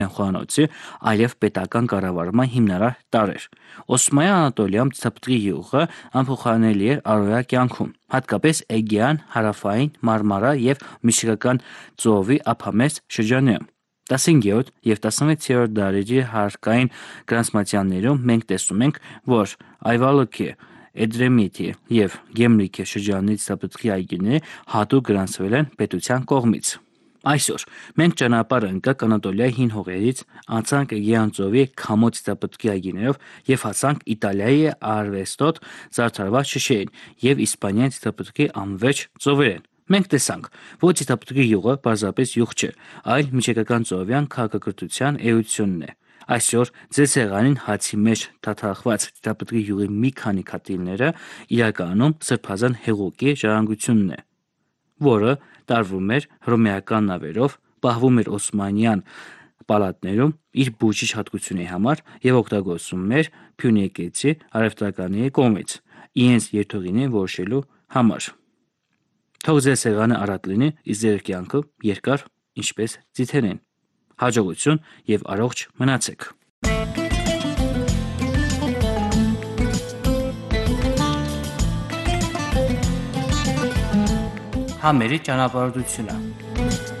խոհանոցի, այլև պետական կառավարման հիմնարար տարրեր։ Օսմայի Անատոլիայում ցտպտղի յուղը անփոխարինելի էր առօրյա կյանքում, հատկապես Էգեան, Հարավային, Մարմարա եւ Միջիկական ծովի ափամերձ շրջաններում։ 15-րդ եւ 16-րդ դարերի հարկային գրանցմատյաններում մենք տեսնում ենք, որ Այվալոկի, Էդրեմիտի եւ Գեմլիքի շրջաններից ցտպտղի այգիները հատուկ գրանցվել են պետության կողմից։ Այսօր մենք ճանապարհ ընկանք Անատոլիայի հին հողերից, անցանք Էգեան ծովի քամոց ցտպտղի այգիներով եւ հասանք Իտալիայի արվեստոտ զարդարված շշերին եւ Իսպանիայի ցտպտղի անվերջ ծովերին։ Մենք տեսանք, որ ցտպտղի յուղը պարզապես յուղ չէ, այլ միջեկական ծովյան քաղաքակրթության էությունն է։ Այսօր ձեզ սեղանին հացի մեջ թաթախված ցտպտղի յուղի մի քանի քաթիլները իրականում սրբազան հեղուկի ժառանգությունն է, որը տարվում էր հռոմեական նավերով, պահվում էր օսմանյան պալատներում իր բուժիչ հատկությունների համար եւ օգտագործվում էր փյունիկեցի առևտրականների կողմից իրենց երթուղիներին որոշելու համար։ Թող ձեր սեղանը առատ լինի, իսկ ձեր կյանքը երկար, ինչպես ձիթերին։ Հաջողություն եւ առողջ մնացեք։ Համերի ճանապարհորդությունը։